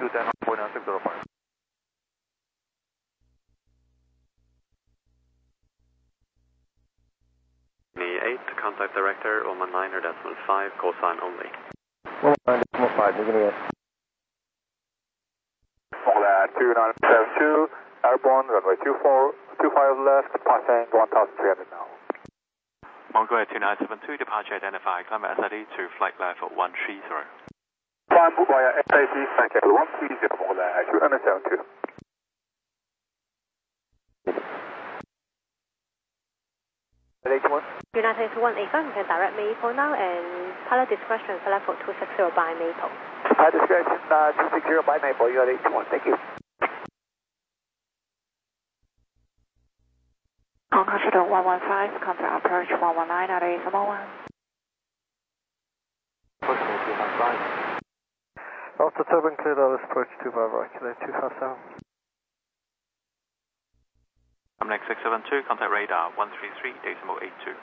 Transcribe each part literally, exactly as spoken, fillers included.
two ten four nine six zero five. eight, contact director, one one nine decimal five, call sign only. one one nine decimal five, you're going to get. Mongolia two nine seven two, airborne, runway two four, two five left, passing one thousand three hundred now. Mongolia two nine seven two, departure identified, climb S I D to flight level one three zero. Climb via S I D, thank you, one three zero, Mongolia two nine seven two. United eight one eight five, you can direct Maple now and pilot discretion for level two six zero by Maple. Pilot discretion uh, two six zero by Maple, United eight one, thank you. Contact one one five, contact approach one one nine at eight one. After turbine cleared, I'll approach two five right, two five seven. I'm next six seven two, contact radar one three three, decimal eight two.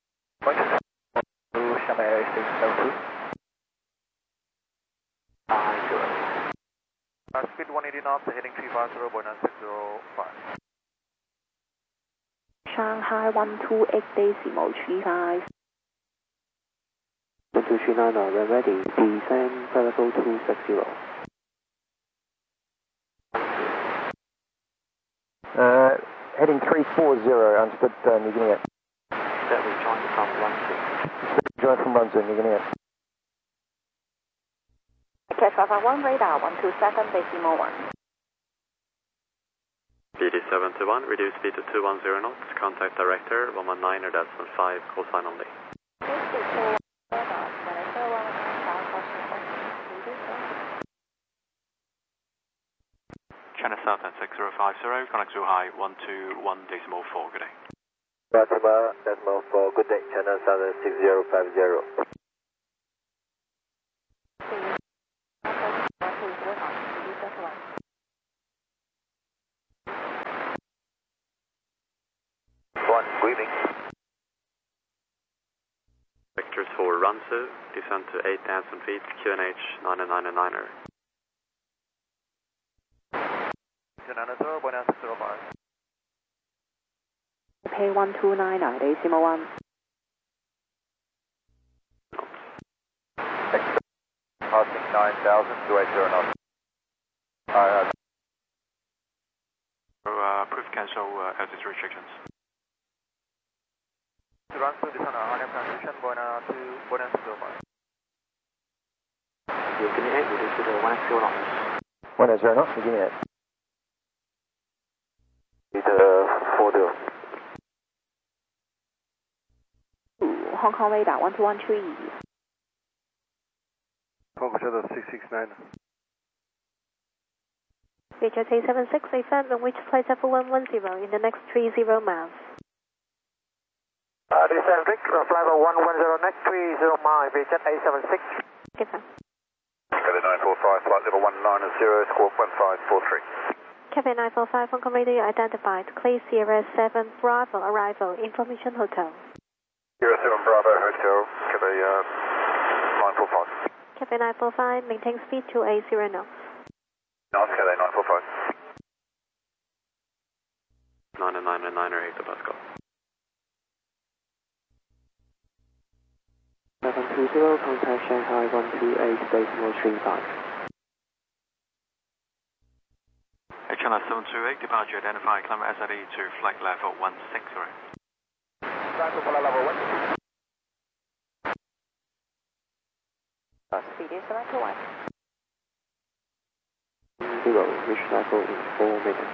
Shanghai six seven two. Uh, speed one eighty knots, heading three five zero, Boeing nine six zero five. Shanghai one two eight, decimal three five. one two three nine, we're ready, descend level two six zero. Uh, heading three four zero, understood, um, you're going to get. That we joined from London. Join from London, you're going to get. Catch five five one, radar one two seven, decimal one. B D seven two one, reduce speed to two one zero knots, contact director one one nine decimal five, call sign only. China South at six zero five zero, connect to high one two one decimal four, good day. Fatima, decimal four, good day, China South at six zero five zero. One, breathing. Vectors for Ransu, descend to eight thousand feet, Q N H nine nine nine er. Boeing six zero five. Pay one two nine, decimal one. Passing nine thousand, two eight zero knots. Uh, Uh, proof cancel uh, altitude restrictions. run through this on a high transition, Boeing two, Boeing six zero five. You're going to hit with to the one zero knots. one zero knots, you're going to get. four zero. Hong Kong radar one two one three. Congo Shadow six six nine. Richard eight seven six eight five, and which flight level one one zero in the next three zero miles. Uh, this is Rick, uh, flight level one one zero, next three zero miles, Richard eight seven six. Give her. Cathay nine four five, flight level one nine zero, squawk one five four three. Cathay nine four five, Hong Kong radio identified, clear Sierra seven Bravo, arrival, information hotel. Sierra seven Bravo, hotel, Cathay uh, nine four five. Cathay nine four five, maintain speed two eight zero knots. No, it's Cathay nine four five. nine nine nine er, Hector Pascal. seven two zero, contact Shanghai one two eight, decimal three five. China seven two eight, departure identified, climb S I D to flight level one six zero. Time to flight level one. Speed is seven two one. Zero, reach level in four minutes.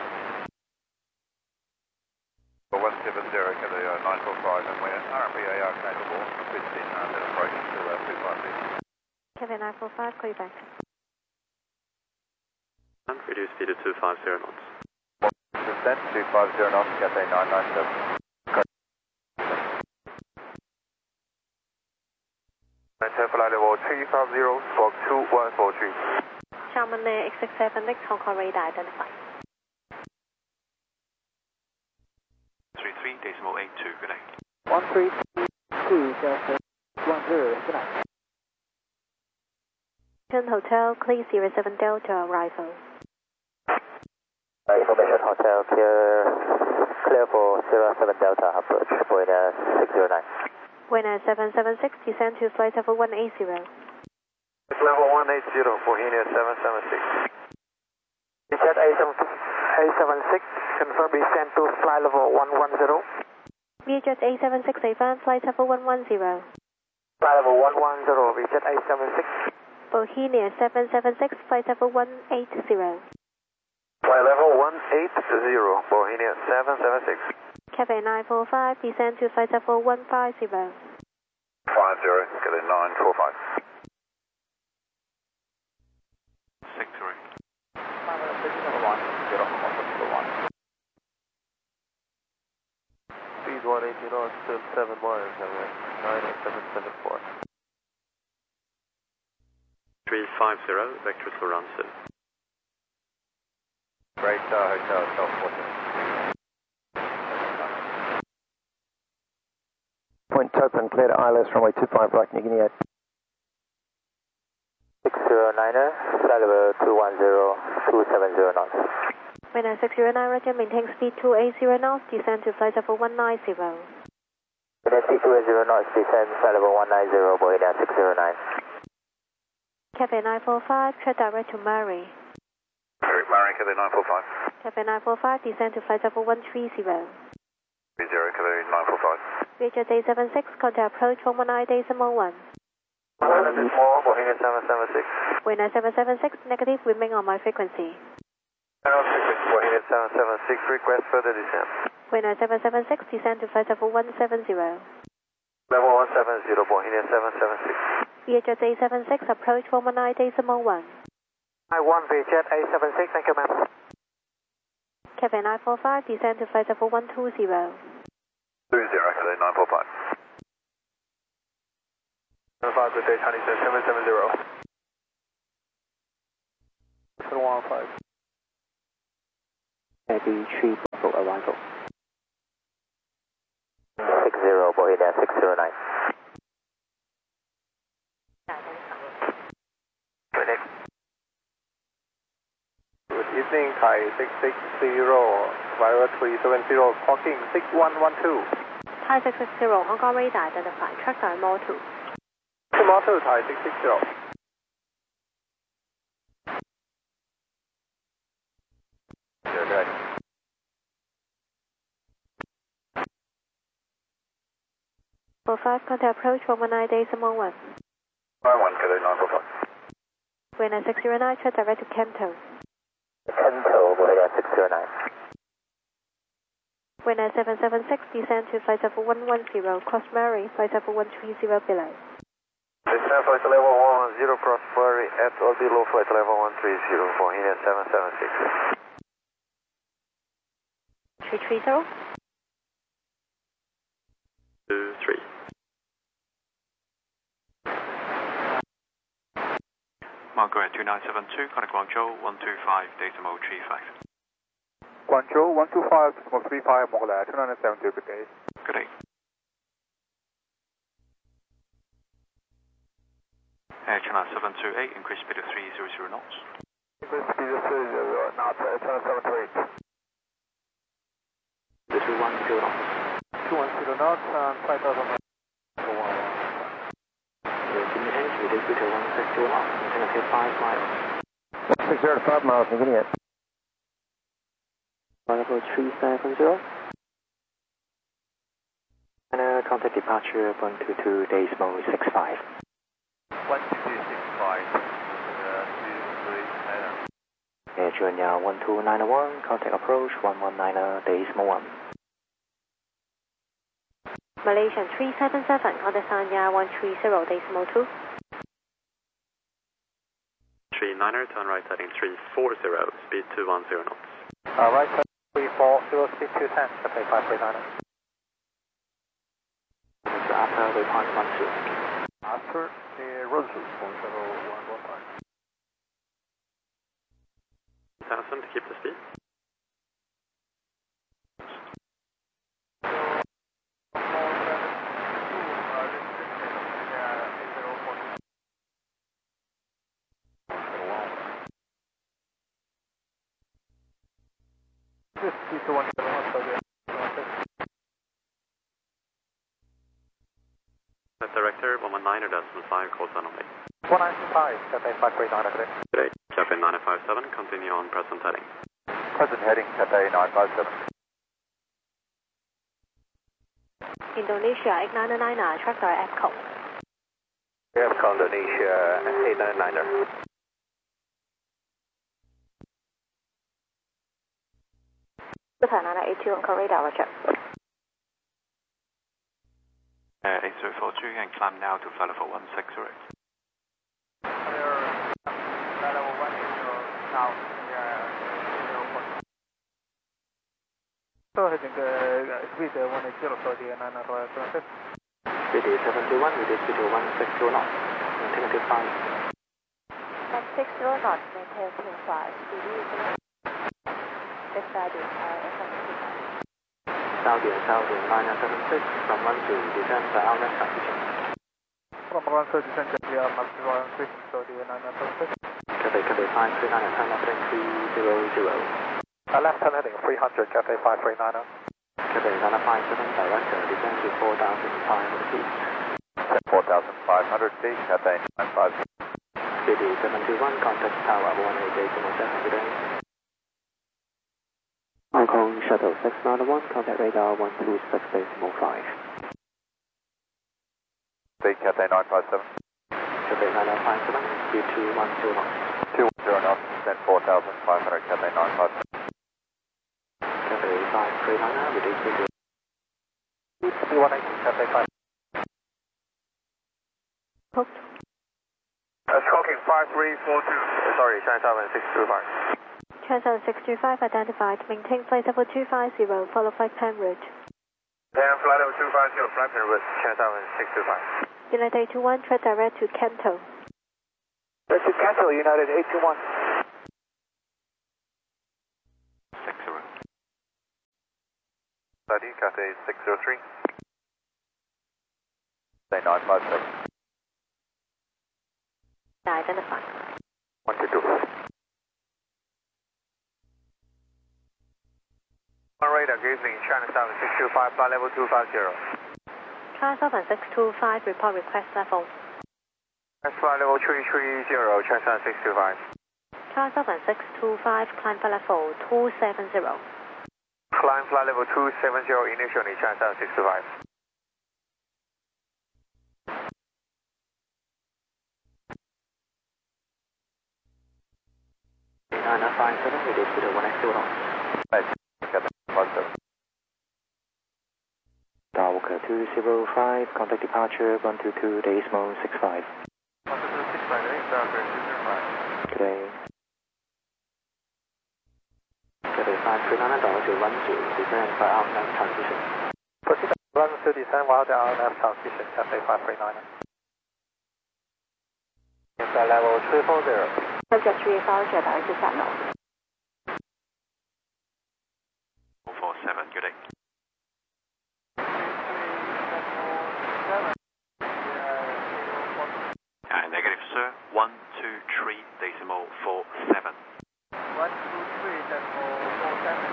one seven zero, Cathay uh, nine four five, and we're R M P A R capable, fifteen hundred approach to uh, two five six. Cathay nine four five, clear back. And reduce speed to two five zero knots. Descent, two five zero knots, Cathay nine nine seven. Maintain flight level three five zero, squawk two one four three. Charman Air X six seven X, Hong Kong radar identified. three three decimal eight two, good day. one three two, Delta one zero, good night. Hotel, clear Sierra seven Delta arrival. Information Hotel, clear, clear for Sierra seven Delta approach, Buena six zero nine. Buena seven seven six, descend to flight level one eighty. Level one eighty, Bohemia seven seven six. Jet A seven six, confirm descent to flight level one ten. Vietjet A seven six, advance flight level one ten. Flight level one ten, Vietjet A seven six. Bohemia seven seven six, flight level one eighty. Flight level one eighty, Bohemia seven seven six. Cathay nine four five, descend to flight level one fifty. five zero, get in nine four five. six three. Speed one eighty knots, still seven miles, nine eight seven seven four. three five zero, vectors will run soon. Great Star Hotel, South Washington. Point Topan, clear to I L S, runway two five right, New Guinea eight. six zero niner, flight level two ten, two seven zero knots. Buena six zero nine, Roger, maintain speed two eighty knots, descend to flight level one ninety. Buena speed two eighty knots, descend flight level one ninety, Buena six zero nine. Cathay nine four five, track direct to Murray. Murray, Cathay nine four five. Cathay nine four five, descend to flight level one thirty. three zero, Cathay nine four five. Vietjet A seven six, contact approach one one nine decimal one. Bohemia seven seven six. Buena seven seven six, negative, remain on my frequency. Bohemia seven seven six, request further descent. Buena seven seven six, descend to flight level one seventy. Level one seventy, Bohemia seven seven six. Vietjet A seven six, approach one one nine decimal one. I one Vietjet A seven six, thank you ma'am. Cathay nine four five, descend to flight level one two zero. two zero, Cathay nine four five. five, good day, Chinese seven seven zero. seven one five. Heavy three Bravo arrival. six zero, Bohemia six zero nine. Good evening, Thai six six zero, Vira three seven zero, clocking six one one two. Thai six six zero, Hong Kong radar identified, track down Mall two. Mall two, Thai six six zero. Okay. four five, contact approach one one nine decimal one. nine one, Cathay nine four five. Buena six zero nine, track direct to Kempton. Kento, Bohemia six zero nine. Buena seven seven six, descend to flight level one ten, cross Murray, flight level one thirty below. Descend flight level one ten, cross Murray at or below flight level one thirty, Bohemia seven seven six. three three zero. two three. Margaret two nine seven two, contact Guangzhou one two five, decimal three five. Guangzhou one two five, decimal three five, Mongolia two nine seven two, good day. Good day. Air China seven two eight, increase speed to three hundred knots. Increase speed to three hundred knots, Air China seven two eight. two one zero knots. two one zero knots and five thousand. Reduce speed to one six zero knots, infinity five miles. six zero to five miles, New Guinea eight. Level three seven zero. And uh, contact departure one two two, decimal six five. one two two six five, uh, two three nine. Air Junior one two nine one, contact approach one one nine, decimal one. Malaysian three seven seven, contact Sanya one three zero, decimal two. three niner, turn right heading three four zero, speed two one zero knots. Uh, right, three four zero, speed two ten, Cathay five three niner. After waypoint one two. After the Rosewood, four zero one one five. Tennyson to keep the speed. B two one seven one, Saudi. Director one one nine or decimal five, call sign only. one nine five, Cathay five three nine, okay. Today, Cathay nine five seven, continue on present heading. Present heading, Cathay nine five seven. Indonesia eight nine nine, track direct F code. F code Indonesia eight nine nine. Japan eight two on radar, roger. Uh, eight zero four two and climb now to flight level one six zero. Flight level one six zero now. So heading uh, speed one eight zero, Saudi nine Royal seven six. Speed seven two one, reduce speed to one six zero knots. Maintain two five. one six zero knots, maintain two five. This side is uh, Saudi and Saudi nine seven six from one to descend by our next transition. From one to descend to the Max Royal six, Saudi nine seven six. Cathay Cathay five three nine, turn left heading three zero zero. Uh, left turn heading three hundred, Cathay five three nine. Cathay nine five seven, director, descend to four thousand five hundred feet. four thousand five hundred feet, Cathay nine five seven. Speed seven two one, contact tower one eight eight seven today. Hong Kong Shuttle six nine one, contact radar one two six five. Speed Cathay nine five seven. Cathay nine five seven, speed two one zero knots. two one zero knots, descend four thousand five hundred, Cathay nine five seven. Cathay five three nine, reduce speed to speed one eighty, Cathay five. Hooked. Uh, stroking five three four two. Sorry, China seven six two five. China six two five identified. Maintain flight level two five zero, follow flight plan route. Then flight level two five zero, flight plan route, China seven six two five. United eight two one, track direct to Kanto. Let's to Kanto, United eight two one. six zero. Saudi, Cathay six zero three. Cathay nine five seven. Identified. one two two. On radar, good evening, China seven six two five, flight level two five zero. China seven six two five, report request level. That's flight level three three zero, China seven six two five. China seven six two five, climb flight level two seven zero. Climb flight level two seven zero, initially, China seven six two five. nine five seven, reduce to the one X zero knots. Dalka two zero five, contact departure one two two, decimal six five. one two two six five eight, Dalka two zero five. Today. Cathay five three nine, down to one two, descend by our left transition. Proceed one to descend while the our left transition, Cathay five three nine. Flight level three four zero. Subject three four zero, direct to Sentinel. four seven, good day. Uh, negative, sir. one two three decimal four seven. one two three decimal four seven.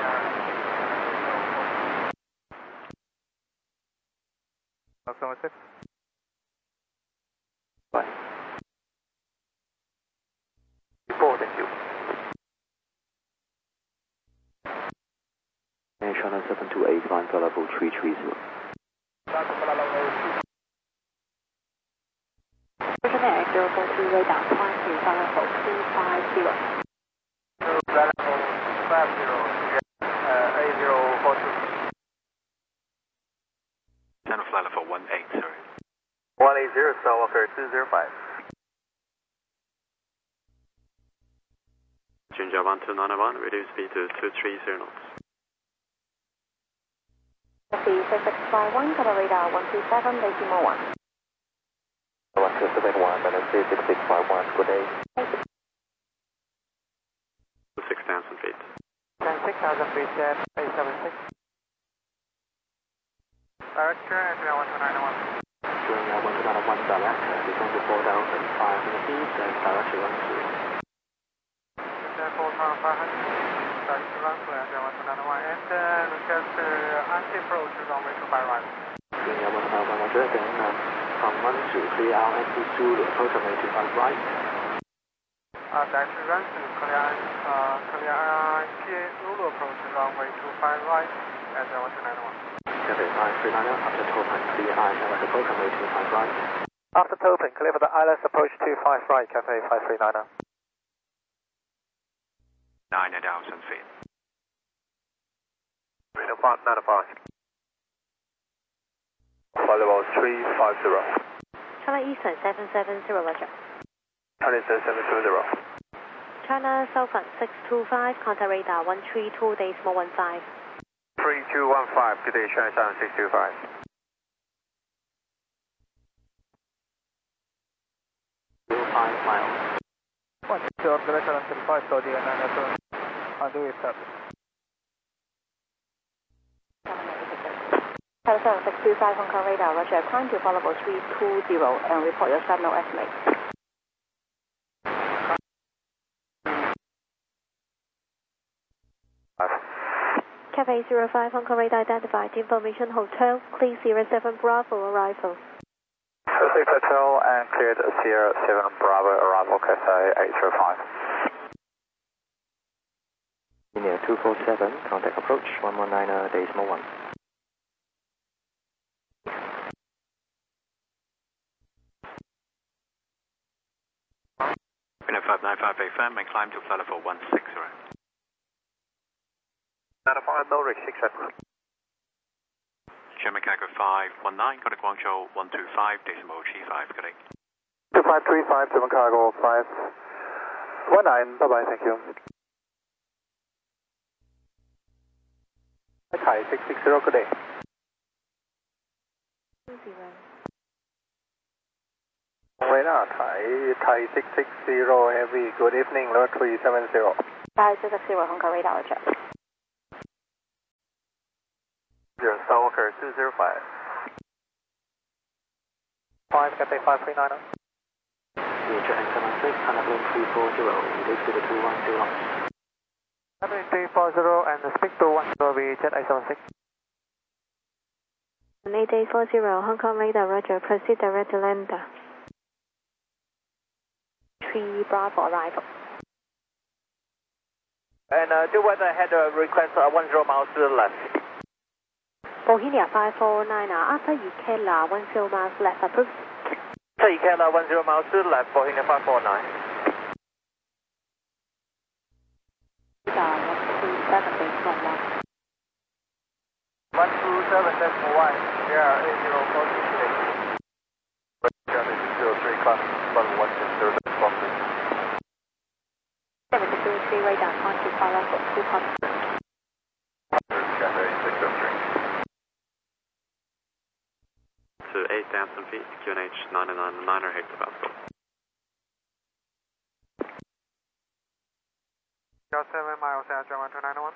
seven six. Bye. Report, thank you. China seven two eight, climb flight level three three zero. Visionary zero four two radar, climb to flight level two five zero. Flight level five zero, uh, eight zero four two. Ten flight level one eight, sorry. one eight zero, Skywalker two zero five. Ginger one two nine one, reduce speed to two three zero knots. C six six five one, cover radar one two seven, decimal one. one two seven one, and C six six five one, good day. six thousand feet. Then six thousand feet, jet eight seven six. Director, and one two nine one. Doing one two nine one, director, descend to four thousand five hundred feet, and direction one two. Descend four thousand five hundred feet, direction one two, and one two nine one. approach, runway two five right. Junior one five one, Roger, again, uh, from one to clear R M P Zulu, approach runway two five right. Uh, Taxi one to clear, uh, clear R M P Zulu, approach runway two five right, and one two nine one. Cathay five three nine, after Topin, clear I L S, approach runway two five right. After Topin, clear for the I L S, approach two five right, Cathay five three nine. nine thousand feet. Reno Park, nine five. Flight level three five zero. China Eastern seven seven zero, Roger. China Eastern seven seven zero. China Southern six two five, contact radar one three two decimal one five. three two one five, good day, China Southern six two five. five miles. one two, observation until five, Saudi and nine seven. I'll do it, sir. China Southern six two five, Hong Kong radar, Roger. Climb to follow three two zero and report your sub no estimate. Cathay zero five, Hong Kong radar identified, information hotel, clear Sierra seven Bravo arrival. Cathay Hotel and cleared Sierra seven Bravo arrival, Cathay eight zero five. Linear two four seven, contact approach one one nine decimal one. Linear five nine five A firm and climb to flight level one six zero. nine five, no rig six seven. German Cargo five one nine, go to Guangzhou one two five decimal G five, good day. two five three five, German Cargo five one nine, bye bye, thank you. Thai six six zero, good day. Zero. Radar, Thai, Thai six six zero, heavy, good evening, level three seven zero. Thai six six zero, Hong Kong radar, Roger. Zero, Skywalker two zero five. five, Cathay five three nine. Roger, N seven six, Hanabin three four zero, engage to the two one zero. Hanabin three four zero and speak to one zero, we jet I seven six. eight eight four zero, Hong Kong radar, Roger. Proceed direct to Lambda. three Bravo arrival. And uh, do weather had a request uh, one zero miles to the left. Bohemia five four nine, after Ikela one zero miles left, approved. So you can uh, one zero miles to the left, Bohemia five four nine. Radar one two seven decimal one. one two seven decimal one, yeah, eight zero four six eight. zero three, class level one six zero, responsive. seven six zero three radar, climb to follow two point. Cathay six oh three. To eight thousand feet, Q N H nine nine nine hectopascal. seven miles, Air German two nine one.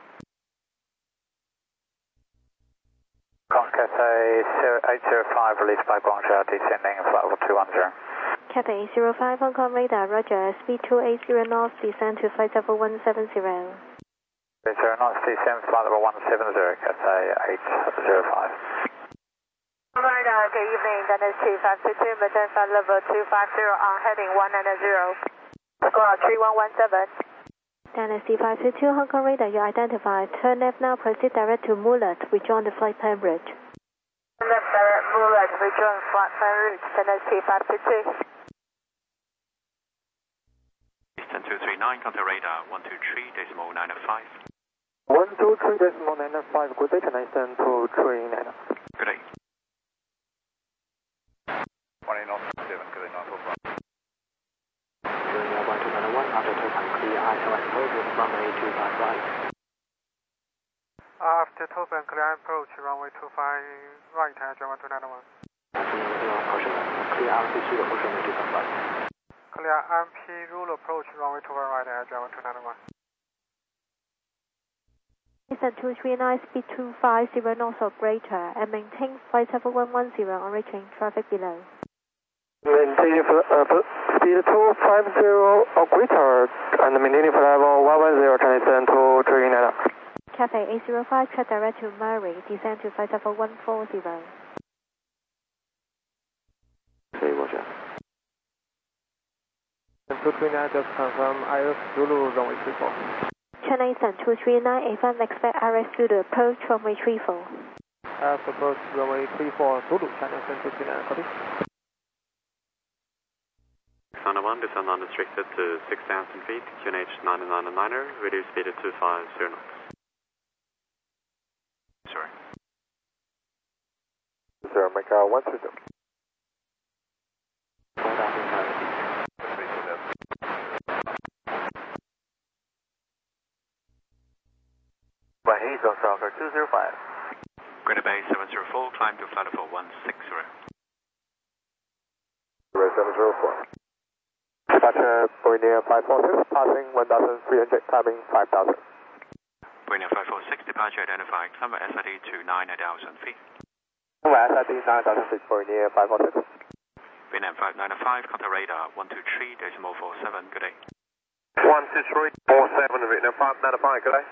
Cathay eight zero five, released by Guangzhou, descending flight level two one zero. Cathay zero five, Hong Kong radar, Roger. Speed two eight zero knots, descend to flight level one seven zero. eight zero knots, descend flight level one seven zero, Cathay eight zero five. Radar, good evening, Dennis two five two two, maintain flight level two five zero on heading one nine zero. Squawk three one one seven. Dennis C five two two, Hong Kong radar, you identified. Turn left now, proceed direct to Mulet. Rejoin the flight plan route. Left direct Mulet, rejoin flight plan route, Dennis C five two two. Eastern two three nine, contact radar one two three decimal nine five. one two three decimal nine five, good day, Eastern two three nine. Good day. twenty knots, seven, good day, nine four five. Junior one two nine one, after Topin, clear I L S, approach runway two five right. After Topin, clear approach runway two five right, Air German two nine one. Clear R M P Zulu, approach runway two five right. Clear R M P Zulu, approach runway two five right, Air German two nine one. Eastern two three nine, speed two five zero knots or greater, and maintain flight level one one zero on reaching traffic below. Maintaining uh, speed two five zero or greater, and maintaining flight level one one zero, Chinese two three nine. Cathay eight zero five, track direct to Murray, descend to five seven one four zero. Okay, roger. two three nine, just confirm Iris Zulu runway three four. Chennai Eastern two three nine, A five, expect Iris Zulu approach runway three four. Uh, approach runway three four, Zulu, Chennai Eastern two three nine, copy. China one, descend unrestricted to six thousand feet, Q N H nine nine niner, reduce speed to two five zero knots. Sorry. Zero, make uh, one three zero. By Hazel, Soccer two zero five. Greater Bay seven zero four, climb to flight level one six zero. seven zero four. Departure Boeing five four six, passing one thousand three hundred, climbing five thousand. Boeing five four six, departure identified, climb S I D to nine thousand feet. S I D nine thousand feet, Boeing five four six. Vietnam five nine five, contact radar one two three decimal four seven, good day. one two three four seven, Vietnam five nine five, good day.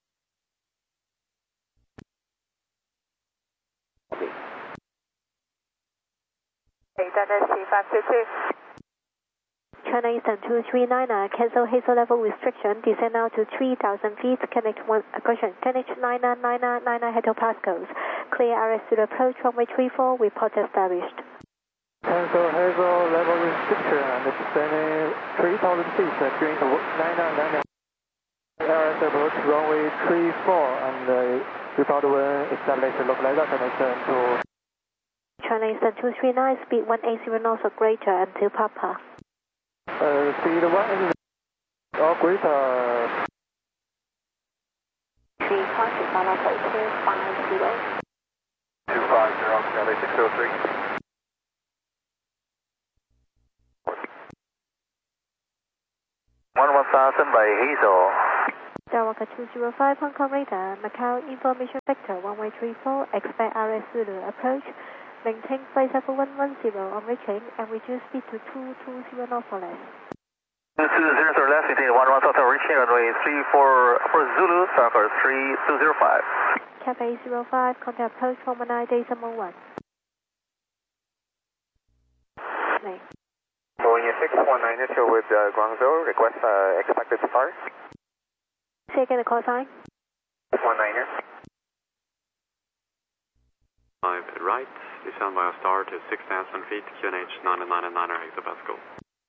Okay, Dennis C five two two. China Eastern two three nine, uh, cancel Hazel level restriction, descend now to three thousand feet, connect one, uh, question, connect nine nine nine nine nine hectopascals. Clear R S to the approach runway three four, report established. Cancel Hazel level restriction and descending three thousand feet, going to nine nine nine nine. R S approach runway three four and uh, report when established localizer connection to China Eastern two three nine, speed one eighty knots or greater until Papa. Uh, speed one eighty or greater. Three contact on level two five zero. two five zero, Charlie six zero three. one one thousand by Hazel. Skywalker two zero five, Hong Kong radar, Macau information vector one way three four, expect R S Zulu approach, maintain flight level one one zero on reaching and reduce speed to two two zero knots or less. two two zero zero left, maintain one one thousand reaching runway three four for Zulu, Soccer three two zero five. Cathay zero five, contact approach one one nine decimal one. Play. Boeing six one nine two with uh, Guangzhou, request uh, expected depart. Say again the call sign. one niner. five right, descend via star to six thousand feet, Q N H nine nine niner hectopascal.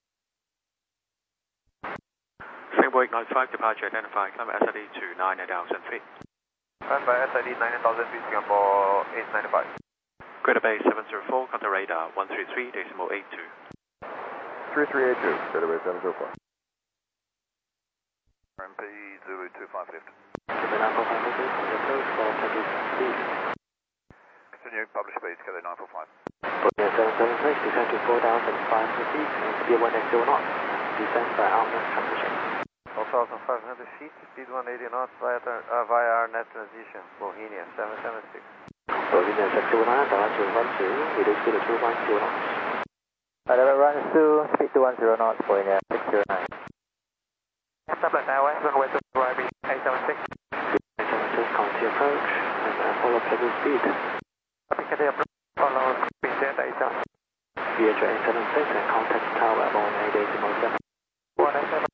Framework nine five, departure identified, climb S I D to nine thousand feet. Climb by S I D nine thousand feet, Singapore eight nine five. Greater Bay seven zero four, contact radar one three three decimal eight two. three three eight two, Greater Bay seven zero four. R M P Zulu two five fifty. Continue, publish speed, Cathay nine four five. Boeing seven seven six, descend to four thousand five hundred feet, and speed one eighty knots. Descend by Armnet transition. four thousand five hundred feet, speed one eighty knots via, uh, via our net transition, Bohemia seven seven six. Boeing six zero nine, departure one two, reduce speed to two one zero knots. Level runs to speed to one zero knots, Boeing six zero nine. Tablet Airway, runway two Y B eight seven six. eight seven six, continue approach, and uh, follow pleasant speed. Copy, Cathay approach, follow speed Delta eight seven. V H eight seven six and contact tower at one eight decimal seven. one eight seven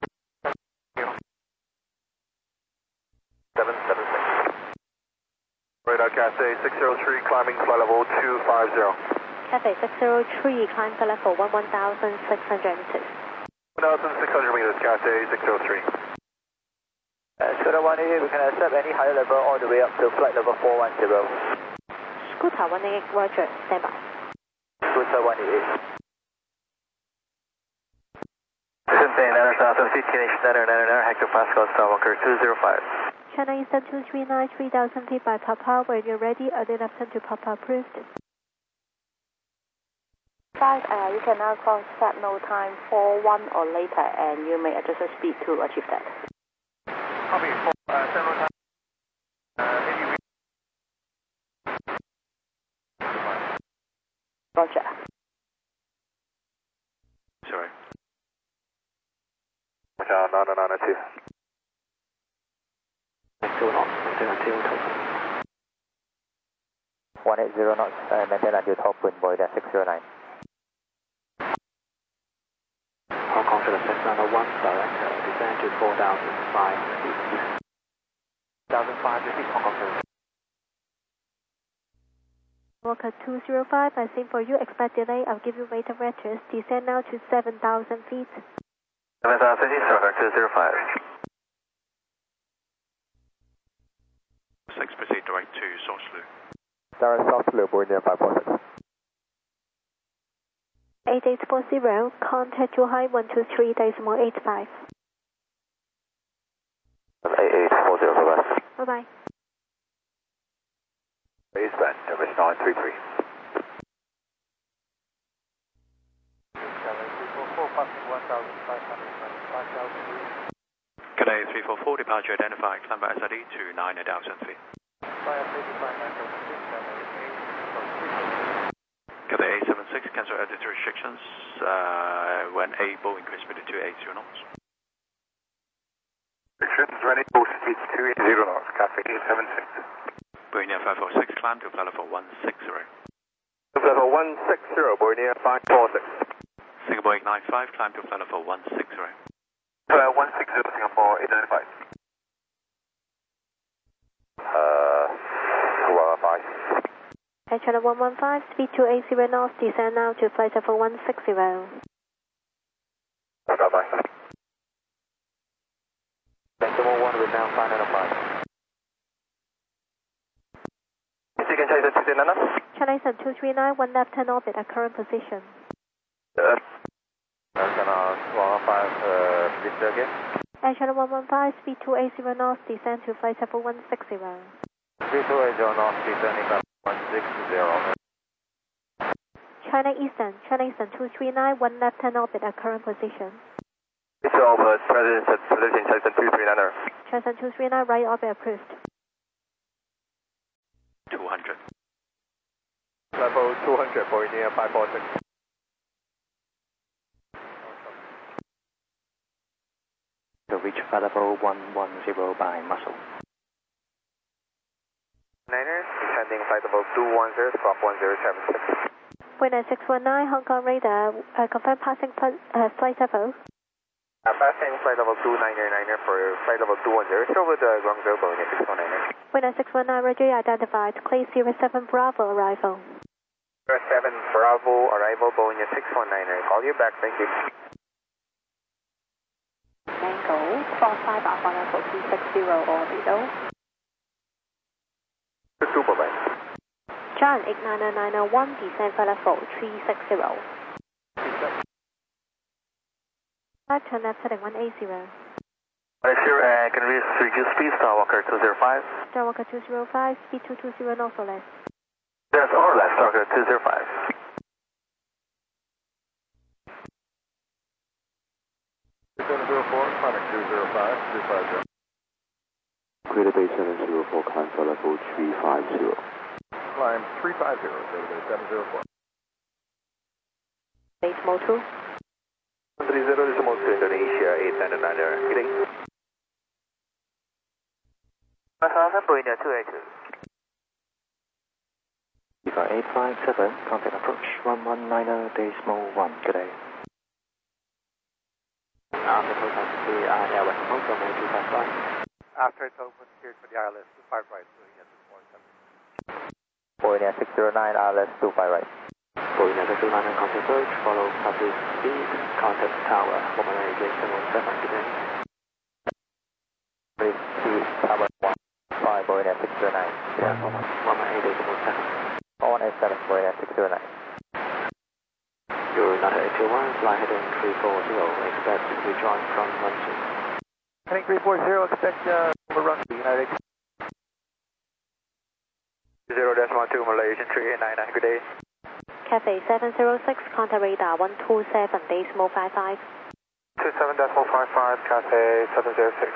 seven seven six. Radar Cathay six zero three, climbing flight level two five zero. Cathay six zero three, climb flight level one one thousand six hundred meters. one thousand six hundred meters, Cathay six zero three. Uh, Scooter one eighty, we can accept any higher level all the way up to flight level four one zero. Scooter one eight, roger, stand by. Scooter one eighty. Descend nine thousand feet, Q N H nine nine nine hectopascal, Skywalker two zero five. China Eastern two three nine, three thousand feet by Papa, when you're ready, early left turn to Papa approved. Five, uh, you can now cross set no time for one or later, and you may adjust the speed to achieve that. Copy, for uh, several times. Uh, any Roger. Sorry. Uh, nine nine two. Next to two knots, maintain until total. one eighty knots, uh, maintain until top wind, Boeing six zero nine. Hong Kong to the Cessna one, direct, uh, descend to four thousand five feet. four thousand five feet, Hong Kong to Walker two zero five, I think for you, expect delay, I'll give you radar address, descend now to seven thousand feet. seven thousand feet, Walker two zero five. six, proceed direct to Source Loop. Direct South Loop, Boeing five four six. eight eight four zero, contact your high one two three decimal eight five. eight eight four zero, bye-bye. Bye-bye. Baseband, W nine three three. Cadet three four four, departure identified, climb by S I D to nine thousand feet. Cadet eight seven six, cancel altitude restrictions, uh, when able, increase speed to two eighty knots. Restrictions when able, speed to two eighty knots, Cathay eight seven six. Boeing five four six, climb to flight level one six zero. Level one six zero, Boeing five four six. Singapore eight nine five, climb to flight level one six zero. Uh, one six zero, Singapore eight nine five. Uh, one five. Air Channel one one five, speed two eighty knots, descend now to flight level one six zero. Bye-bye. Decimal one with now five nine five. Second China two three nine. China Eastern two three nine, one left hand orbit at current position. Uh, China one five, uh, Victor again. Air Channel one one five, speed two eighty knots, descend to flight level one six zero. three two eight knots, descending up one six zero. China Eastern, China Eastern two three nine, one left hand orbit at current position. It's over, President, President China two three nine. China two three nine, right orbit approved. two hundred. Level two hundred, Boeing five four six. To reach flight level one one zero by muscle. Niners, descending flight level two one zero, squawk one zero seven six. Winner six one nine, Hong Kong radar, uh, confirm passing pl- uh, flight level. Uh, passing flight level two niner niner for flight level two one zero, still with the Guangzhou Boeing six one niner. Winner six one nine, Roger, identified, clear zero seven Bravo arrival. zero seven Bravo arrival, Boeing six one niner. Call you back, thank you. Mango, four five Alpha level two six zero orbital. Super, bye. John eight nine nine nine one, descend flight level three six zero. Five turn left heading one eight zero. Sure, uh, can we reduce speed, Starwalker two zero five? Starwalker two zero five, speed two two zero knots or less. Yes, or less, Starwalker two zero five. seven zero four, Sonic two zero five, two five zero. Greater Bay seven zero four, climb for level three five zero. Climb three five zero, Greater Bay seven zero four. eight more two. three zero decimal to Indonesia eight nine nine, good day. Boeing two eight two. eight five seven, contact approach one one nine decimal one, good day. After contact to the I L S, Hong Kong two five five. After it's open, steered for the I L S, two five right, so you get to four seven. Boeing six zero nine, I L S two five right. Boeing six zero nine, contact approach, follow public speed, contact tower, one one eight seven seven, good day. Please, speed, tower one five, Boeing six zero nine. one one eight seven seven. one one eight seven, Boeing six zero nine. You're not eight two one, fly heading three four zero, expect to rejoin from one two. Heading three four zero, expect uh, overrun to United. zero decimal two, Malaysian three eight nine nine, good day. Cathay seven zero six, contact radar one two seven decimal five five. two seven decimal five five, Cathay seven zero six.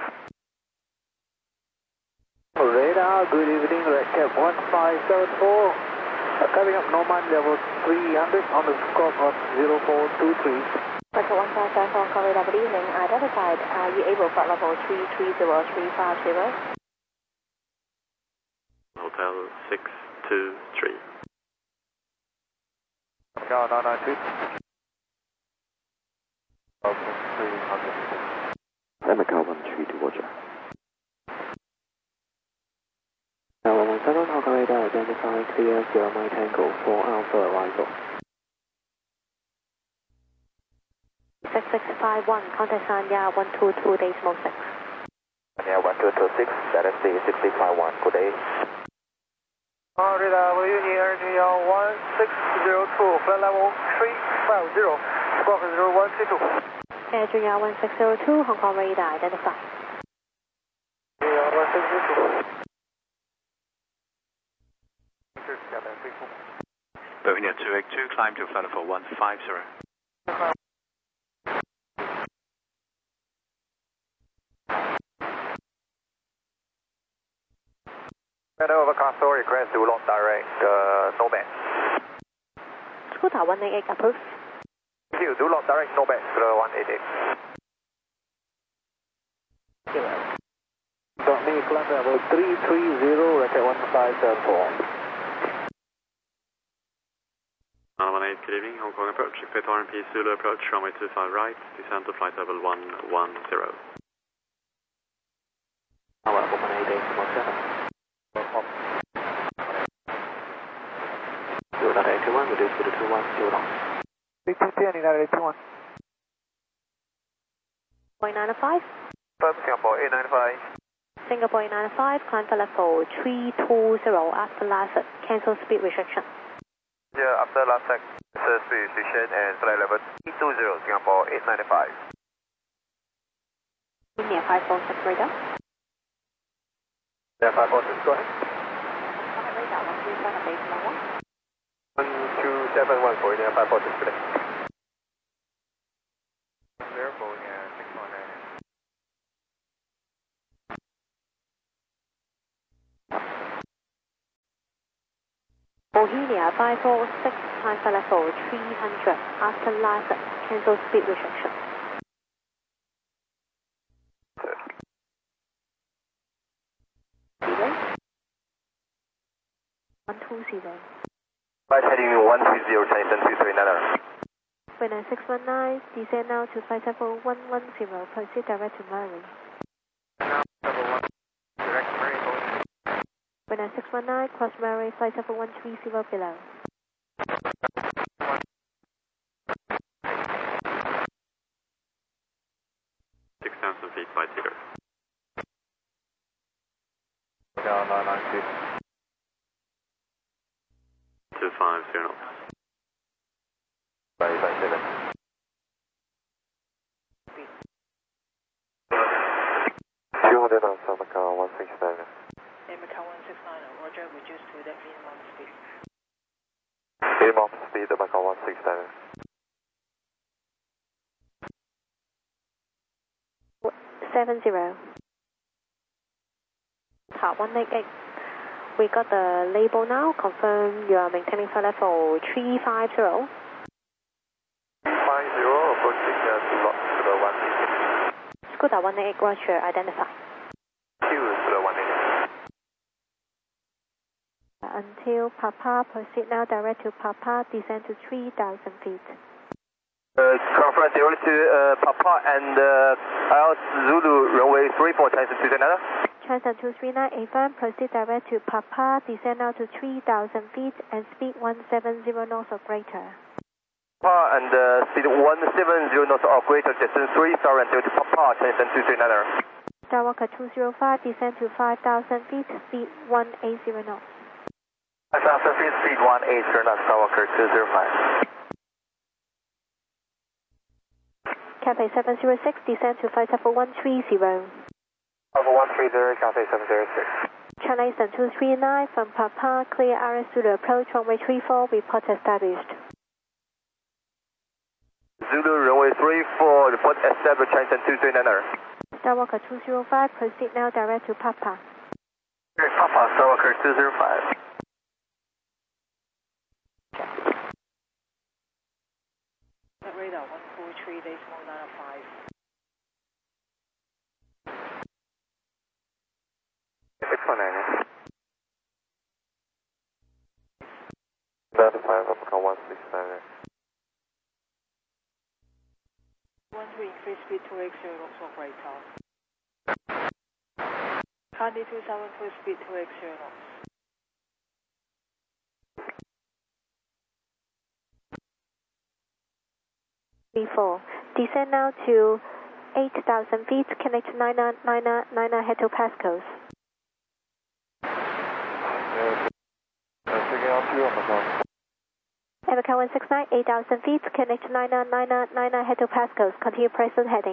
Radar, good evening, Red Cap one five seven four. Uh, coming up Norman level three hundred on the scope of zero four two three. Red one five seven four, radar, good evening, identified, are you able for level three three zero three five zero? Hotel six two three. Go nine nine two. Emeka one three two, Roger. Now one one seven, Hong Kong radar, identify clear zero Mike Tango for Alpha arrival. six six five one, contact Sanya one two two decimal six. Yeah, one two two six, that is the six six five one, good day. Uh, radar, will you near R G L one six zero two, flight level three five zero, squawk zero one three two. R G L one six zero two, Hong Kong radar, identify. Yeah, one six zero two. Bohemia two eight two, climb to flight level one five zero. Over console request to launch direct, uh, no band. Scooter one eight eight, approve. Thank you, do launch direct, no band, to the one eight eight. Got me, climb level three three zero, record one five seven four. nine one eight, good evening, Hong Kong approach, expect R M P Zulu approach, runway two five right, descend to flight level one one zero. Tower one eight eight, one seven. Zero eight two one, reduce to the two one, zero knots. B two ten, United eight two one. Point nine five. Firm Singapore eight nine five. Singapore eight nine five, climb for level three two zero after last cancel speed restriction. Yeah, after last sec, uh, speed restriction and flight level three two zero, Singapore eight nine five. India five four six radar. Yeah, five four six, go ahead. Radar one two seven decimal one. one two seven one for India five four six, today. Zero for India six one nine. Bohemia five four six, climb for level three hundred after last cancel speed restriction. Delay. one two zero. Flight heading one three zero, Chinese two three nine. Winner six one nine, descend now to flight level one one zero, proceed direct to Murray. Level one, direct Murray, going. Winner six one nine, cross Murray, flight level one three zero below. six thousand feet by Tigger. Down nine nine two. two five zero knots. Five five seven. Two hundred on Macau one six nine. Macau one six nine, Roger, reduce to the minimum speed. Minimum speed of Macau one six nine. seven zero. Top one eight eight. We got the label now. Confirm you are maintaining flight level three five zero. Five zero, approaching uh, to lot to the one eight eight. Scooter one eight eight, Roger, identify. Q to the one eight eight. Until Papa, proceed now direct to Papa, descend to three thousand feet. Uh, conference zero to uh, Papa and uh, I E L T S Zulu runway three four, Chinese two three nine. Chinese two three nine, affirm, proceed direct to Papa, descend now to three thousand feet and speed one seven zero knots or greater. Papa and uh, speed one seven zero knots or greater, distance three thousand to Papa, Chinese two three nine. Skywalker two zero five, descend to five thousand feet, speed one eighty knots. five thousand feet, speed one eighty knots, Skywalker two zero five. Cathay seven zero six, descend to flight level one three zero. Level one three zero, Cathay seven zero six. China Eastern two three nine, from Papa, clear R S Zulu approach, runway three four, report established. Zulu runway three four, report established, China two three nine. Skywalker two zero five, proceed now direct to Papa. Papa, Skywalker two zero five. Radar one four three decimal nine five. six one nine. speed two eight zero knots for radar. Candy two seven two, speed two eight zero knots. V four. Descend now to eight thousand feet, connect nine nine nine nine head to Pascals. American one six nine, eight thousand feet, connect nine nine nine nine head to Pascals, continue present heading.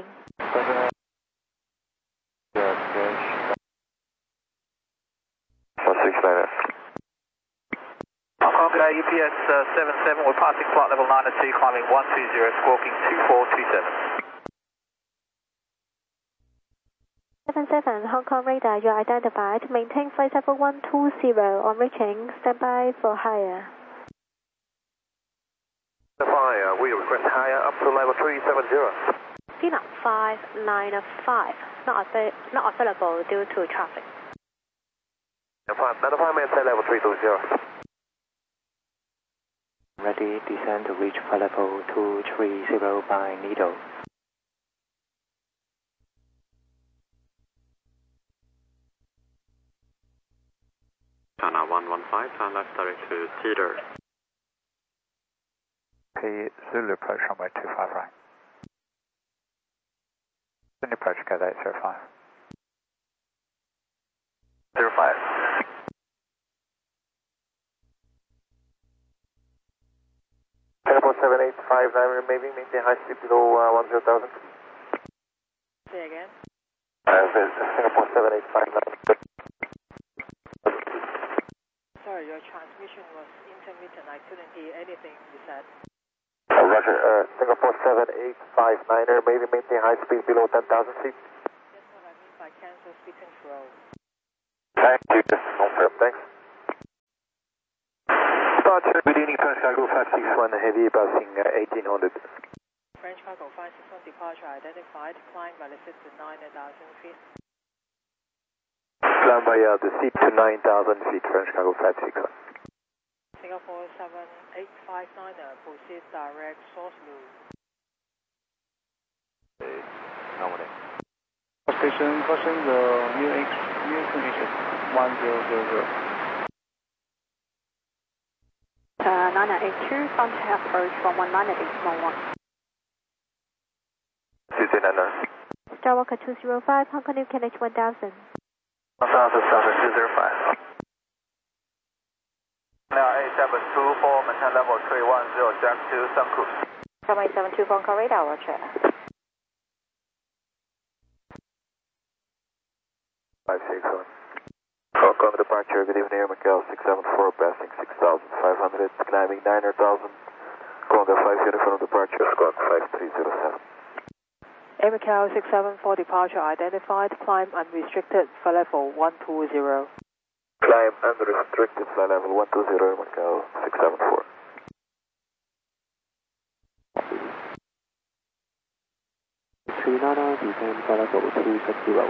one six nine. Hong Kong, good day, U P S uh, seven seven, we're passing flight level nine two, climbing one two zero, squawking two four two seven. seven seven, Hong Kong radar, you are identified. Maintain flight level one two zero on reaching. Stand by for higher. Fire, we request higher up to level three seven zero. Phenom five nine five, not, avail not available due to traffic. five nine five, maintain level three two zero. Ready, descend to reach flight level two three zero by Needle. China one one five, turn left direct to Teeter. P Zulu approach runway two five right. Then approach code eight zero five. zero five. Airport seven eight five nine, maybe maintain high speed below uh, one zero thousand. Say again. Uh, Singapore seven eight five nine. Sorry, your transmission was intermittent. I couldn't hear anything you said. Uh, Roger, uh, Singapore seven eight five nine, maybe maintain high speed below ten thousand feet. That's what I mean by cancel speed control. Thank you, confirm, thanks. Departure, good evening, French Cargo five six one, heavy passing uh, eighteen hundred. French Cargo five six one departure identified, climb by the seat to nine thousand feet. Climb by uh, the seat to nine thousand feet, French Cargo five six one. Singapore seven eight five nine, proceed direct source loop. Normal. Station caution the new, new condition one zero zero zero. Uh, nine nine eight two, contact approach from one nine eight one one. Susan Anna. Starwalker two zero five, Hong Kong New Connect one thousand. one thousand seven two zero five. Now eight seven two four, maintain level three one zero, jack to Sun Cruise. Runway seven two, Hong Kong radar, roger. five six one. Hong Kong departure, good evening, Air Macau six seven four, passing six thousand five hundred, climbing nine thousand. Conga five uniform departure, squawk five three zero seven. Air Macau six seven four departure identified, climb unrestricted, flight level one two zero. Climb unrestricted, flight level one two zero, Air Macau six seven four. three nine nine, descend flight level two six zero.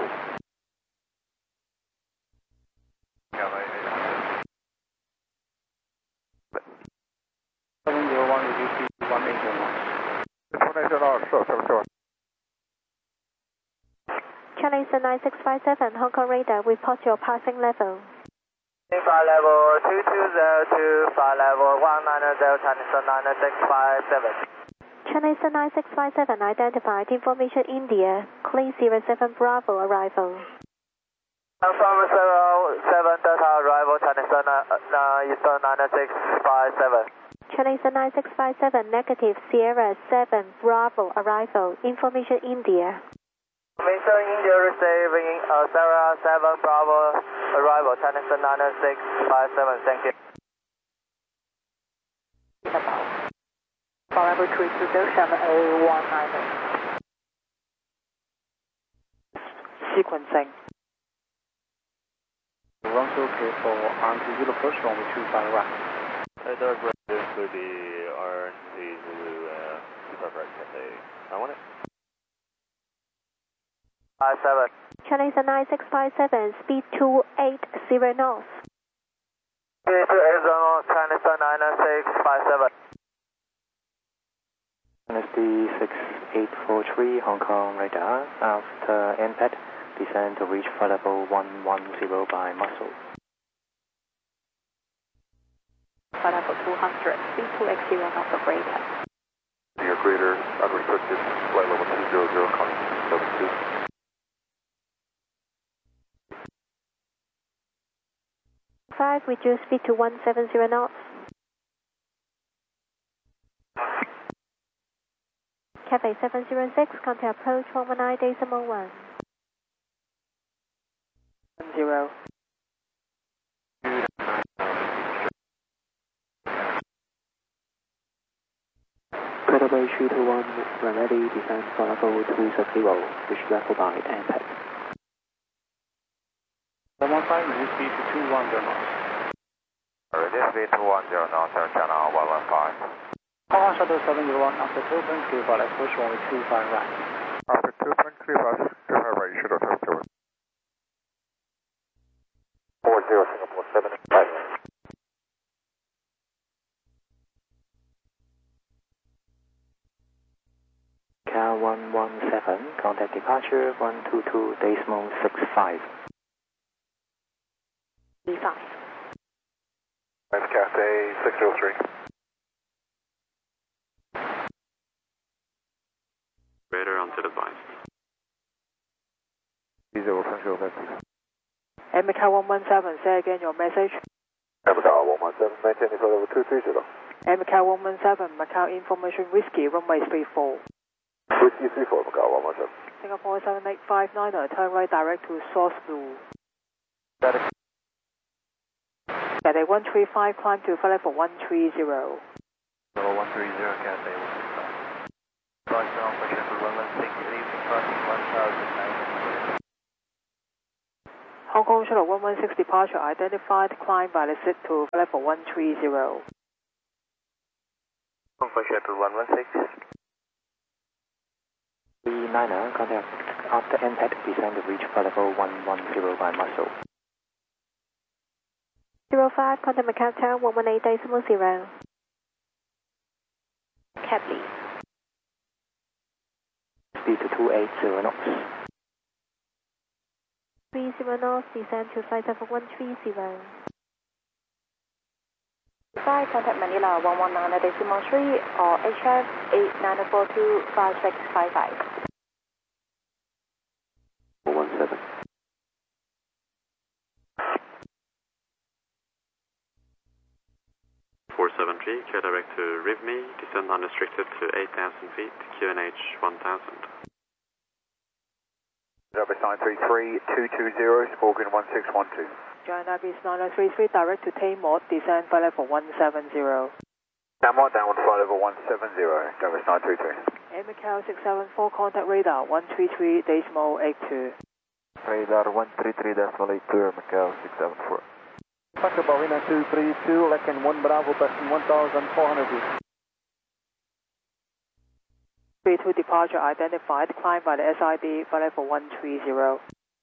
seven zero one, reduce to one eight zero one. one eight zero, sure, sure, sure. China Eastern nine six five seven, Hong Kong radar, report your passing level. Flight level two two zero two, flight level one nine zero, China Eastern nine six five seven. China Eastern nine six five seven, identified, information India, clean zero seven Bravo arrival. Confirm zero seven Delta arrival, China Eastern Eastern nine six five seven. China Eastern nine six five seven, negative, Sierra seven Bravo arrival, information India. Mister India receiving uh, Sarah seven Bravo arrival, China Eastern nine six five seven, thank you. Forever three two zero seven A one nine eight. Sequencing. Runs okay for R N T Zulu approach runway two five right. Uh, Direct reference to the R N T Zulu uh, two five right, Cathay. I want it. five seven. China Eastern nine six five seven, speed two eight zero knots. Speed two eight zero knots, China Eastern nine six five seven. N S D six eight four three Hong Kong radar. After impact, descend to reach flight level one one zero by muscle. Flight level two hundred, C two X zero not operator. Your greater, unrestricted, flight level two zero zero, calling seven two. five, reduce speed to one seven zero knots. Cathay seven zero six, contact approach one one nine decimal one. Zero. Credible three two one, when ready, descend for level two zero, which level by impact. one one five, reduce speed to two one zero knots. Reduce speed to one zero knots, Air Channel one one five. Hong Kong Shuttle seven zero one, after two point three five, approach runway two five right. After two point three five, two five right, you should have touched over. four zero, Singapore seven five. Cal one one seven, contact departure one two two decimal six five. B five. That's Cathay six zero three. Radar until advised. zero from zero, that's M Cal one one seven, say again your message. Macau one one seven, maintaining flight level two three zero. M Cal one one seven, Macau Information Whiskey, runway three four. Whiskey three four, Macau one one seven. Singapore seven eight five nine, turn right direct to Source Blue. Static. Cathay one three five, climb to flight level one three zero. Level one three zero, Cathay one three five. Flight down for Sheffield one one six, leaving crossing one thousand nine hundred. Hong Kong Shuttle one one six departure identified, climb by the seat to flight level one three zero. Hong Kong Shuttle one one six. three niner, contact after impact, descend to reach flight level one one zero by muscle. zero five, contact Macau Tower one one eight decimal zero. Cably. Speed to two eight zero knots. three zero knots, descend to flight level one three zero. five, contact Manila one one nine decimal three or H F eight nine four two five six five five. one one seven. four seven three, clear direct to Rivne, descend unrestricted to eight thousand feet, Q N H one thousand. Service nine three three, two two zero, Scorpion one six one two. Join Nabis nine three three, direct to Tamor, descend flight level one seven zero. Tamor, downward flight level one seven zero, Service nine three three. M Cal six seven four, contact radar one three three decimal eight two. Radar one three three decimal eight two, Macau six seven four. Fokker Bovina two three two, Lekken one Bravo, passing one thousand four hundred feet. three two departure identified, climb by the S I D, flight level one three zero.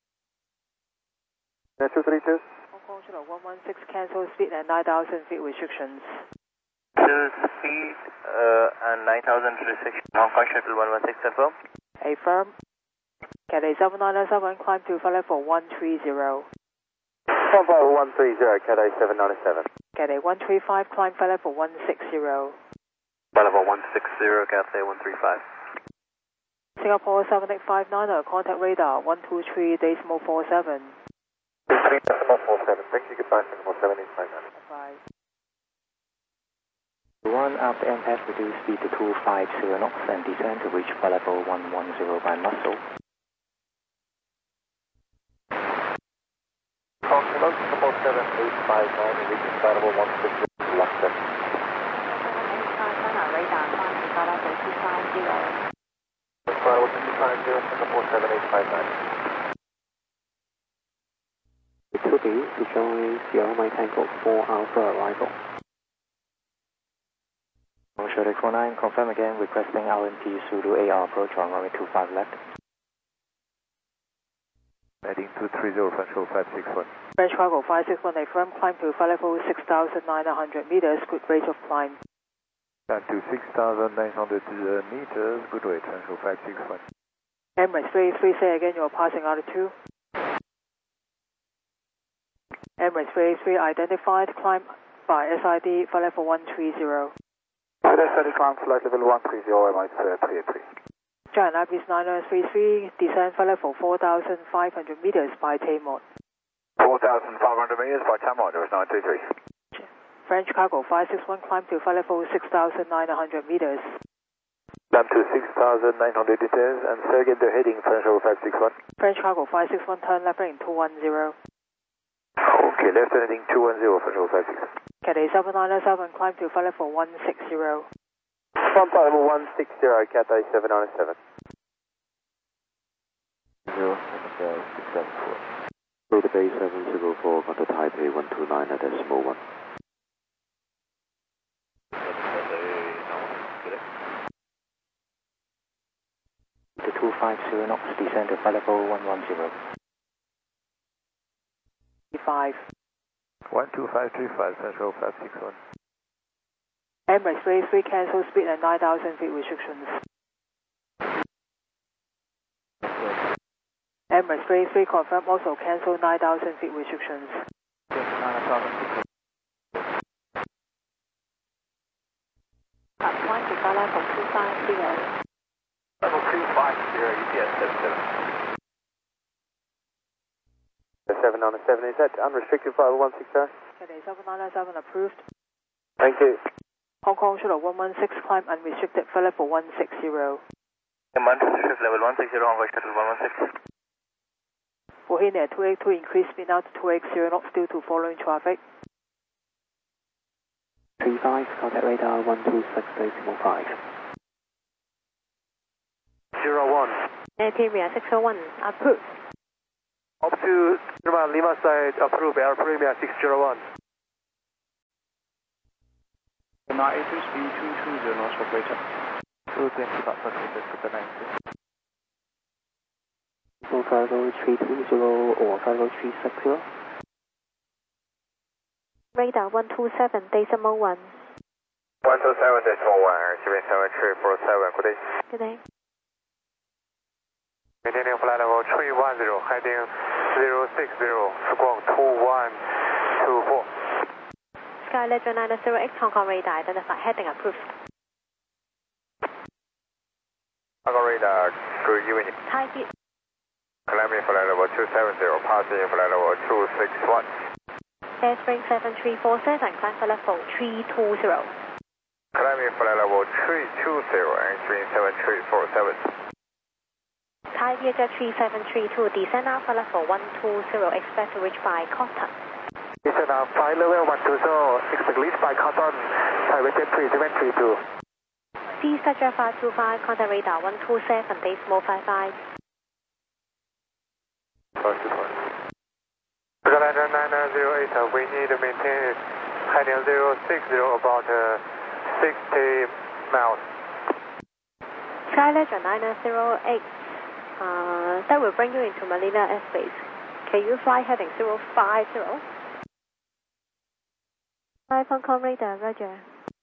two three two. Hong Kong Shuttle one one six, cancel speed and nine thousand feet restrictions. Still speed uh, and nine thousand restriction. Hong Kong Shuttle one one six, confirm. A firm. Cathay seven nine seven, climb to flight level one three zero. one five one three zero, Cathay seven nine seven. Cathay one three five, climb flight level one six zero. Flight level one six zero, Cathay one three five. Singapore seven eight five nine, contact radar one two three decimal four seven. two three decimal four seven, thank you, goodbye, Singapore seven eight five nine. Bye. one after impact, reduce speed to two five zero knots and descend to reach flight level one one zero by muscle. Consular, Singapore seven eight five nine, reaching flight level one six zero, London. Radar climb to flight level two five zero. Flight level two five zero, Singapore seven eight five nine. two B to join Sierra Mike Tango for Alpha arrival. Shuttle four nine, confirm again, requesting L M P Zulu A R approach on runway two five left. Heading two three zero, Central five six one. French cargo five six one, a firm climb to flight level six thousand nine hundred meters, good rate of climb. Down to six thousand nine hundred meters, good way, transfer five six one. Emirates three three, say again, you're passing altitude. Emirates three three, identified, climb by S I D, flight level one three zero. S I D climb flight level one three zero, Emirates three eight three. Giant Rapids nine nine three three, descend flight level four thousand five hundred meters by tail mode. four thousand five hundred meters by tail mode, there was nine two three. French cargo five six one, climb to flight level six thousand nine hundred meters. Climb to six thousand nine hundred meters and circuit the heading French over five six one. French cargo five six one, turn left heading two one zero. Okay, left heading two one zero, French over five six. Cathay seven nine seven, climb to flight level one six zero. Flight level one six zero, Cathay seven nine seven. Zero, six seven four. Road base seven zero four, contact Taipei one two nine at decimal one. The two five zero knots, descend to flight level one one zero. five. one two five three five, Central five six one. Emirates three three, cancel speed at nine thousand feet restrictions. Emirates three three, confirm also cancel nine thousand feet restrictions. Climb to flight level two five zero. Level two five zero, U P S seven seven. seven nine seven, is that unrestricted flight one six zero? Cathay seven nine seven approved. Thank you. Hong Kong shuttle one one six, climb unrestricted flight level one six zero. Command shift level one six zero, Hong Kong shuttle one one six. Bohemia two eight two, increase speed now to two eight zero knots due to following traffic. three five, contact radar one two six decimal five. zero one. Imperial six oh one, approved. Up to Lima side, approved, Air Premier six zero one. nine eight two speed two two zero knots operator. two twenty knots, okay, to the ninety. So flight level three two zero or flight level three six zero. Radar one two seven, decimal one. one two seven decimal one, receiving seven three four seven, good day. Good day. Maintaining flight level three one zero, heading zero six zero, squawk two one two four. Sky Ledger nine zero X, Hong Kong radar, identify heading approved. Hong Kong radar, good evening. Taipei. Climbing flight level two seven zero, passing flight level two six one. Airspring seven three four seven, climb for level three two zero. Climbing flight level three two zero, entering seven three four seven. Thai Vietjet three seven three two, descend now for level one two zero, expect to reach by Cotton. Descend now, flight level one two zero, expect reach by Cotton, Thai Vietjet three seven three two. Sea Stretcher five two five, contact radar one two seven, decimal five five. Skyline nine zero eight, uh, we need to maintain heading zero six zero, about uh, sixty miles. Sky Ledger nine zero eight, uh, that will bring you into Manila airspace. Can you fly heading zero five zero? Five Hong Kong radar, roger.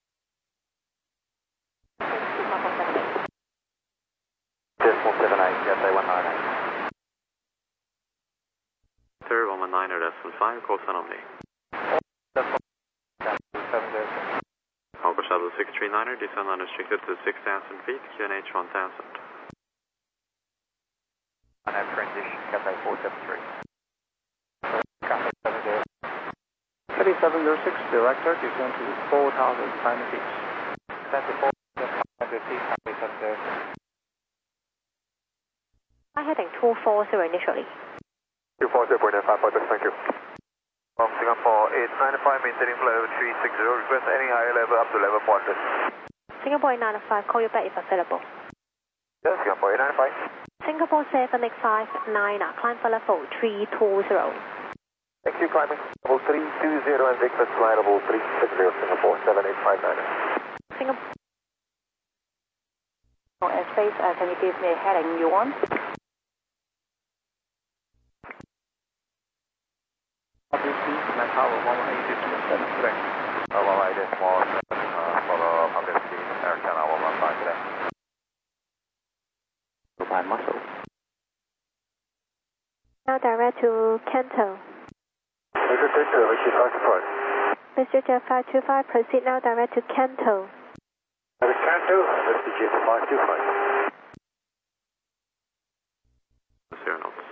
Decimal seven eight, Cathay one nine eight. Sir, one one nine, decimal five, call sign only. Hong Kong Shuttle six three niner, descend unrestricted to six thousand feet, Q N H one thousand. I have transition, Cathay four seven three. Cathay seven zero. Cathay seven zero six, director, descend to four thousand five hundred feet. Descend to four thousand five hundred feet, Cathay seven zero. Fly heading two four zero initially. two four zero point nine five, thank you. From Singapore eight nine five, maintaining flight level three six zero, request any higher level up to level four hundred. Singapore eight nine five, call you back if available. Yes, Singapore eight nine five. Singapore seven X five nine, climb for level three two zero. Thank you, climbing level three two zero and Victor flight level three six zero, Singapore seven eight five nine. Singapore. Airspace, uh, can you give me a heading you want? Obviously, my tower one one eight decimal seven three. one one eight decimal seven, uh, follow public today. By muscle. Now direct to Kanto. Mister Victor, Victor five two five. Mister Jet five two five, proceed now direct to Kanto. That is Kanto, Mister Jet five two five. Zero knots.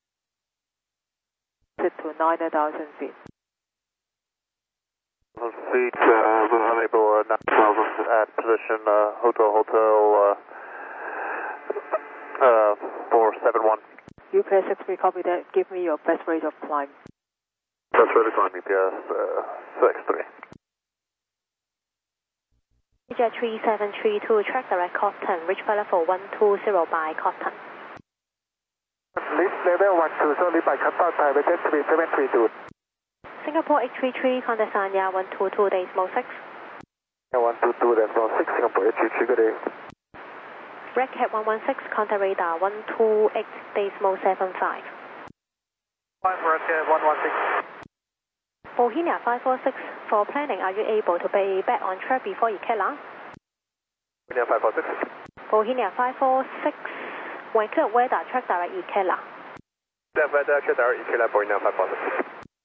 Sit to nine thousand feet. Feet, uh, unable nine thousand at position, uh, hotel, hotel, uh, uh, four seven one. U P S six three, copy that. Give me your best rate of climb. Best rate of climb, U P S uh, six three. Jet three seven three two, track direct Cotton, reach flight level one two zero by Cotton. Lift level one two zero, by Cotton, Thai, Jet three seven three two. Singapore eight three three, contact Sanya one two two, decimal six. one two two, decimal six, Singapore eight three three, good day. Red Cat one one six, contact radar one two eight, decimal seven five. Five Red Cat one one six. Bohemia five four six, for planning, are you able to be back on track before Ikela? Bohemia five four six. Bohemia five four six, when clear weather, track direct Ikela. Clear weather, track direct Ikela, Bohemia five four six.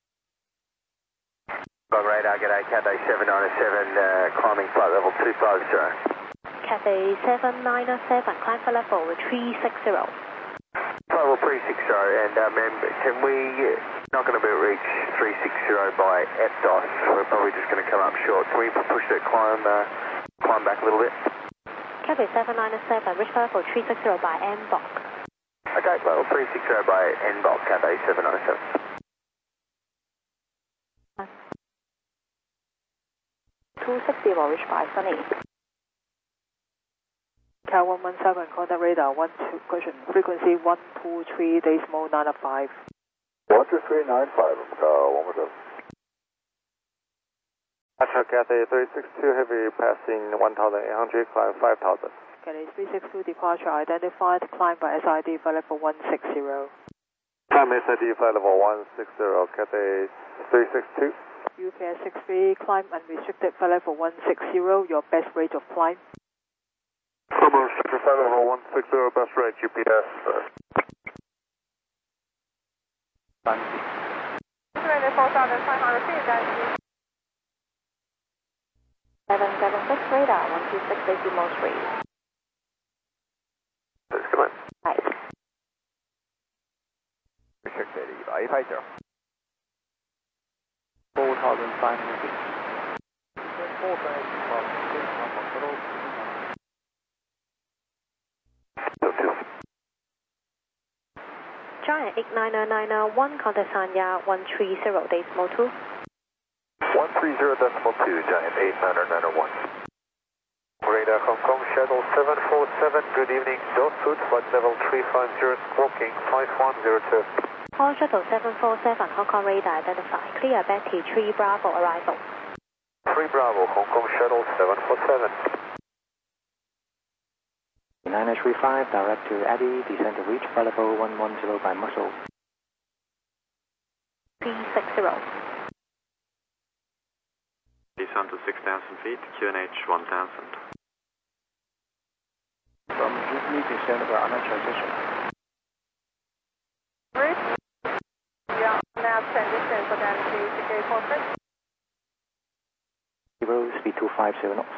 Got radar, g'day, Cathay seven nine seven, uh, climbing flight level two five zero. Cathay seven nine seven, climb flight level three six zero. Flight level three six zero, and um, can we, uh, not going to be reach three six zero by F D O S, we're probably just going to come up short. Can we push that climb, uh, climb back a little bit? Cathay seven nine seven, reach flight level three six zero by N B O C. Okay, level three six zero by N B O C, Cathay seven nine seven. two sixty will reach by Sunny. Cal one one seven, contact radar one two, question, frequency one two three, decimal nine five. one two three nine five, uh, one more time. Astra Cathay three six two, heavy passing one thousand eight hundred, climb five thousand. Cathay three six two, departure identified, climb by S I D, flight level one six zero. Climb S I D, flight level one six zero, Cathay three six two. U P S six three, climb unrestricted, flight level one six zero, your best rate of climb. Climb unrestricted, flight level one six zero, best rate, U P S. seven seven six, radar one two six, decimal three. Let's come on. Right. Restricted, five five zero. four thousand five hundred feet. Giant eight nine nine one, contact Sanya one three zero, decimal two. one three zero decimal two, Giant eight nine nine one. Radar Hong Kong Shuttle seven four seven, good evening, Dot Food, flight level three five zero, squawking five one zero two. All Shuttle seven four seven, Hong Kong radar identified, clear Betty three Bravo arrival. three Bravo, Hong Kong Shuttle seven four seven. nine three five, direct to Eddie, descend to reach flight level one one zero by muscle. three six zero. Descend to six thousand feet, Q N H one thousand. From Jubilee, descend over on a transition. Yeah, now transition for them to security conference. Zero, speed two five zero knots.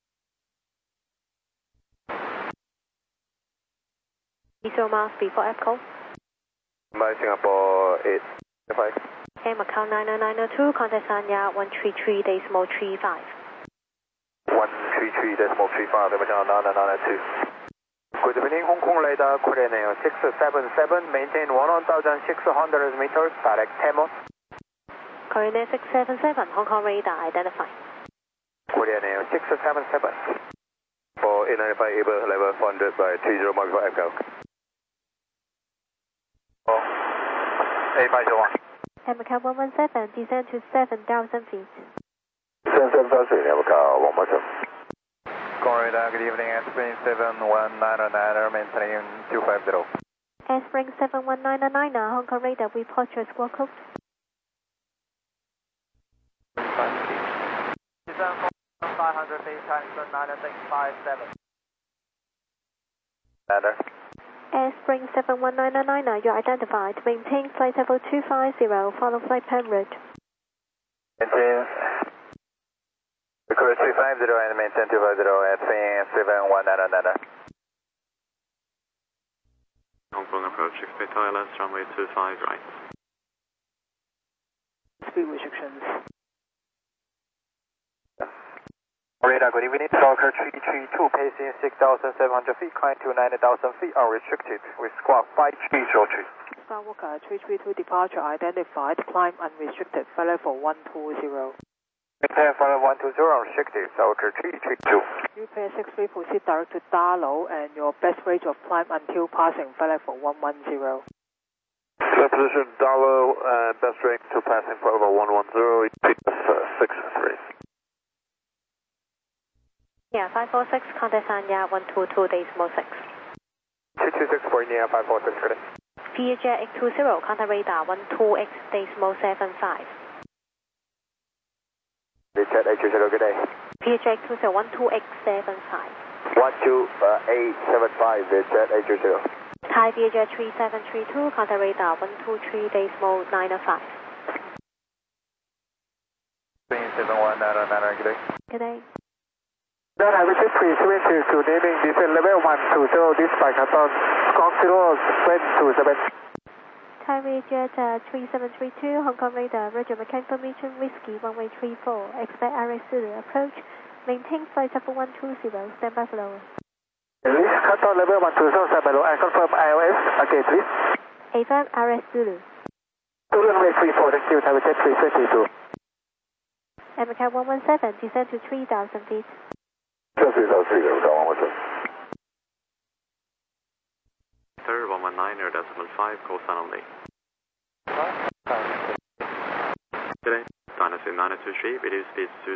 Zero miles before F call. By Singapore eight five. Air Macau nine nine nine two, contact Sanya one three three, decimal three five. one three three decimal three five, Macau nine nine nine two. Good evening, Hong Kong radar, Korean Air six seven seven, maintain one thousand six hundred meters, direct Temo. Korean Air six seven seven, Hong Kong radar identified. Korean Air six seven seven. For eight nine five, able level four hundred by three zero mark for F Cal. Oh, eight five zero one. Air Macau one one seven, descend to seven thousand feet. seven seven thousand, Air Macau one one seven. Corridor, good evening, Spring seven one nine nine, maintaining two five zero. Air Spring seven one nine nine, Hong Kong radar, report your squawk code. five hundred feet times nine six five seven. Ladder. Air Spring seven one nine nine, you're identified. Maintain flight level two five zero, follow flight plan route. Maintain. Request three five zero and maintain two five zero at seven one nine nine. Hong Kong approach, expect I L S, runway two five right. Speed restrictions. Radar, good evening. Stalker three three two, pacing six thousand seven hundred feet, climb to nine thousand feet, unrestricted, with squawk five three zero three. Skywalker three three two departure identified, climb unrestricted, flight level one two zero. Maintain flight level one two zero, unrestricted, Stalker three three two. U P A six three proceed direct to Darlow and your best range of climb until passing flight level one one zero. Clear position, Darlow, and best range to passing flight level one one zero, P S six three. Yeah, five four six, contact Sanya one two two decimal six. two two six for India, five four six, good day. V J eight two zero, contact radar one two X decimal seven five. V J eight two zero, good day. V J eight two zero, one two X seven five. one two eight seven five, V J eight two zero. Thai V J three seven three two, contact radar one two three decimal nine five. seven one nine nine, good day. Good day. Delta Vision three seven two, good evening, descent level one two zero, dispatch Canton, Squawk zero, Sven two seven. Thai V J uh, three seven three two, Hong Kong radar, Roger mechanical information, whiskey runway three four, expect Air Zulu approach, maintain flight level one two zero, stand by for lower. Release Canton level one two zero, stand by low, and confirm I L S, again please. Affirm Air Zulu. Two runway three four, thank you, Thai V J three seven two. M C A one one seven, descend to three thousand feet. Sir, one one nine, air decimal five, call sign only. Good day, Dynasty nine two three, reduce speed to